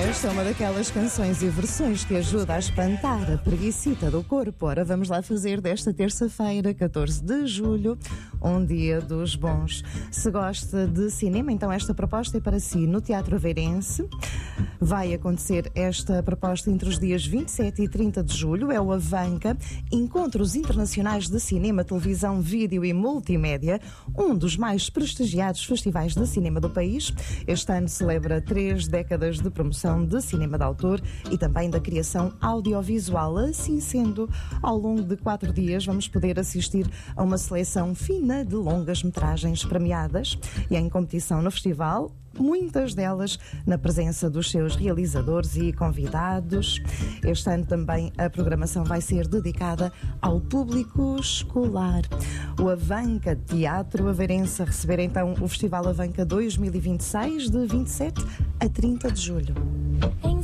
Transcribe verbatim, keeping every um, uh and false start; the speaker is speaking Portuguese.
Esta é uma daquelas canções e versões que ajuda a espantar a preguicita do corpo. Ora, vamos lá fazer desta terça-feira, catorze de julho, um dia dos bons. Se gosta de cinema, então esta proposta é para si. No Teatro Aveirense vai acontecer esta proposta entre os dias vinte e sete e trinta de julho. É o Avanca, Encontros Internacionais de Cinema, Televisão, Vídeo e Multimédia, um dos mais prestigiados festivais de cinema do país. Este ano celebra três décadas de promoção de cinema de autor e também da criação audiovisual. Assim sendo, ao longo de quatro dias vamos poder assistir a uma seleção fina de longas metragens premiadas e em competição no festival, muitas delas na presença dos seus realizadores e convidados. Este ano também a programação vai ser dedicada ao público escolar. O Avanca Teatro Aveirense a receber então o Festival Avanca dois mil e vinte e seis de vinte e sete a trinta de julho.